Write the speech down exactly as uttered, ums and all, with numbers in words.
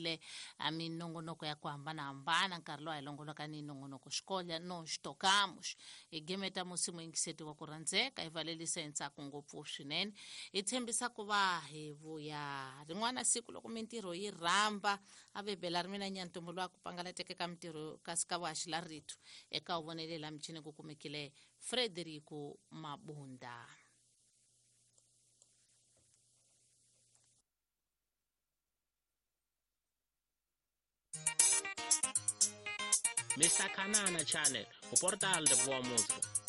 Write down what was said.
kumekile minongonoko ya ku hambanahambana nkarhi lowu hi longolaka ni nongonoko xikolya no xitokamos hi gemeta musi muingiseti wa ku rhandzeka hi valelisa hi ntsako ngopfu swinene hi tshembisa ku va hi vuya rin'wana siku loko mintirho yi rhamba a bebela ri mina nyantumbulu wa ku pangalateka ka mintirho kasi ka vaxi la ritu eka u vonelela michini ku kumekile Frederico Mabunda. Mister Kanana Channel, o portal de boa música.